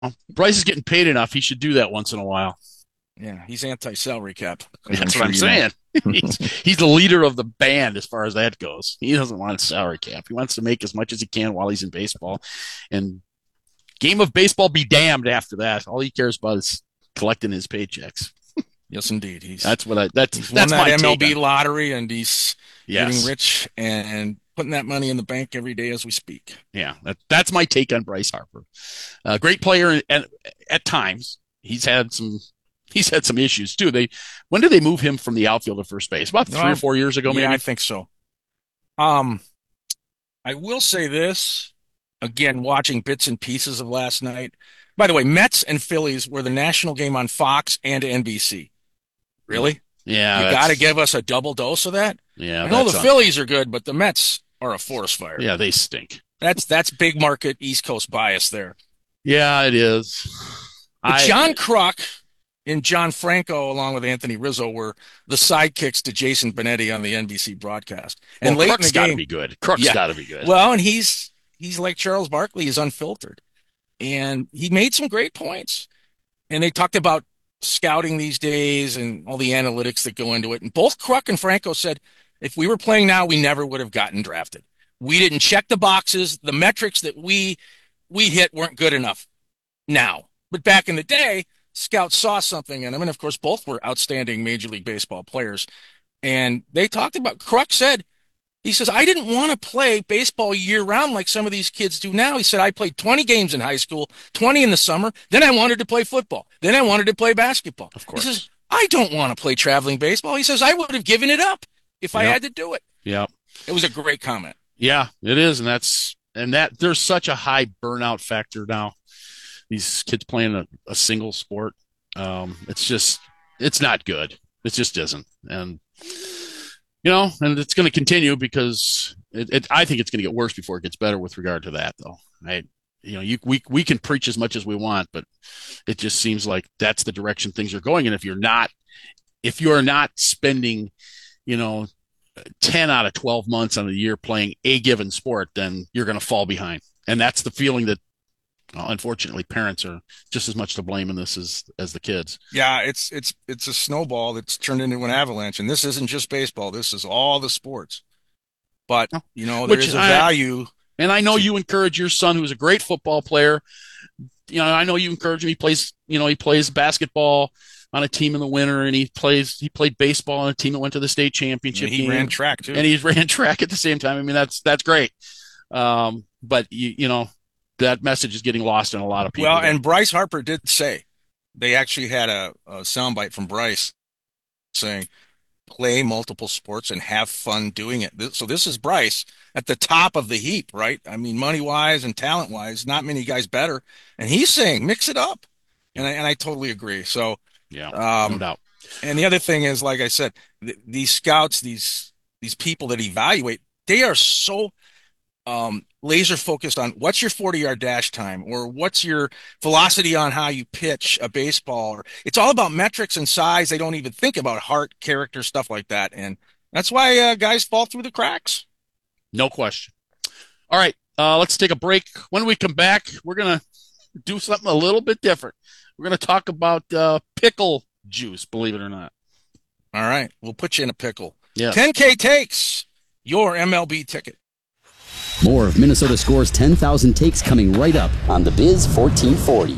Bryce is getting paid enough. He should do that once in a while. Yeah, he's anti-salary cap. That's what I'm saying. He's the leader of the band as far as that goes. He doesn't want a salary cap. He wants to make as much as he can while he's in baseball. And game of baseball be damned after that. All he cares about is collecting his paychecks. Yes, indeed. That's won my MLB lottery, and he's getting Yes. rich and putting that money in the bank every day as we speak. Yeah, that's my take on Bryce Harper. Great player, and at times he's had some issues too. When did they move him from the outfield to first base? About 3 or 4 years ago, maybe. Yeah, I think so. I will say this again, watching bits and pieces of last night. By the way, Mets and Phillies were the national game on Fox and NBC. Really? Yeah, you got to give us a double dose of that. Yeah, I know the Phillies are good, but the Mets are a forest fire. Yeah, they stink. That's big market East Coast bias there. Yeah, it is. John Kruk and John Franco, along with Anthony Rizzo, were the sidekicks to Jason Benetti on the NBC broadcast. And late in the game, got to be good. Kruk's got to be good. Well, and he's like Charles Barkley, he's unfiltered, and he made some great points. And they talked about scouting these days and all the analytics that go into it. And both Kruk and Franco said, if we were playing now, we never would have gotten drafted. We didn't check the boxes. The metrics that we hit weren't good enough now. But back in the day, scouts saw something in them. And of course, both were outstanding Major League Baseball players. And they talked about, Kruk said, he says, I didn't want to play baseball year round like some of these kids do now. He said, I played 20 games in high school, 20 in the summer. Then I wanted to play football. Then I wanted to play basketball. Of course. He says, I don't want to play traveling baseball. He says, I would have given it up if I had to do it. Yeah. It was a great comment. Yeah, it is. And that there's such a high burnout factor now. These kids playing a single sport. It's not good. It just isn't. And, and it's going to continue because I think it's going to get worse before it gets better with regard to that, though. Right? We can preach as much as we want, but it just seems like that's the direction things are going. And if you are not spending, 10 out of 12 months on the year playing a given sport, then you're going to fall behind. And that's the feeling that, unfortunately, parents are just as much to blame in this as the kids. Yeah, it's a snowball that's turned into an avalanche. And this isn't just baseball. This is all the sports. But, there is a value. And I know you encourage your son, who's a great football player. I know you encourage him. He plays basketball on a team in the winter, and he played baseball on a team that went to the state championship. He ran track too, and he ran track at the same time. I mean, that's great. But that message is getting lost in a lot of people. Well, and Bryce Harper did say, they actually had a soundbite from Bryce saying, play multiple sports and have fun doing it. So this is Bryce at the top of the heap, right? I mean, money-wise and talent-wise, not many guys better. And he's saying, mix it up. And I totally agree. So, yeah, no doubt. And the other thing is, like I said, these scouts, these people that evaluate, they are so laser focused on what's your 40-yard dash time, or what's your velocity on how you pitch a baseball. Or it's all about metrics and size. They don't even think about heart, character, stuff like that. And that's why guys fall through the cracks. No question. All right, let's take a break. When we come back, we're going to do something a little bit different. We're going to talk about pickle juice, believe it or not. All right, we'll put you in a pickle. Yeah. 10K takes your MLB ticket. More of Minnesota Score's 10,000 takes coming right up on the Biz 1440.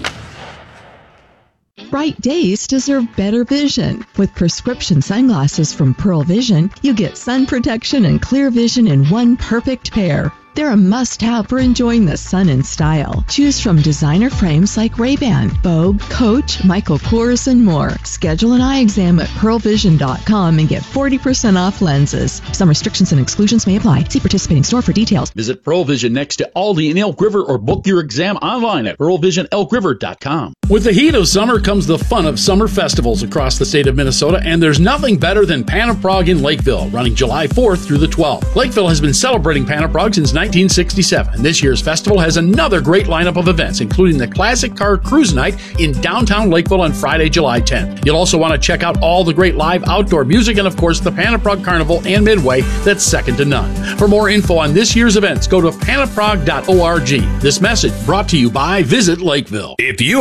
Bright days deserve better vision. With prescription sunglasses from Pearl Vision, you get sun protection and clear vision in one perfect pair. They're a must-have for enjoying the sun in style. Choose from designer frames like Ray-Ban, Vogue, Coach, Michael Kors, and more. Schedule an eye exam at pearlvision.com and get 40% off lenses. Some restrictions and exclusions may apply. See participating store for details. Visit Pearl Vision next to Aldi in Elk River or book your exam online at pearlvisionelkriver.com. With the heat of summer comes the fun of summer festivals across the state of Minnesota, and there's nothing better than Pan of Prague in Lakeville, running July 4th through the 12th. Lakeville has been celebrating Pan of Prague since 1967. And this year's festival has another great lineup of events, including the Classic Car Cruise Night in downtown Lakeville on Friday, July 10th. You'll also want to check out all the great live outdoor music and, of course, the Panaprog Carnival and Midway that's second to none. For more info on this year's events, go to panaprog.org. This message brought to you by Visit Lakeville. If you